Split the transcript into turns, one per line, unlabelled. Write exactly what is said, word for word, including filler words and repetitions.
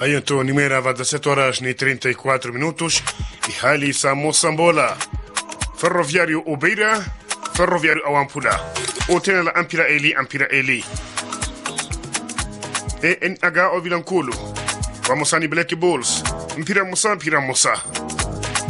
Aí então, Nimeira vai dezessete horas e trinta e quatro minutos e hali sa Moçambola. Ferroviário Obeira, Ferroviário Awampula. O tena la Ampira Eli, Ampira Eli. E en aga o Vilanculo. Vamos a ni Black Bulls. Mpira Moça, Mpira Moça.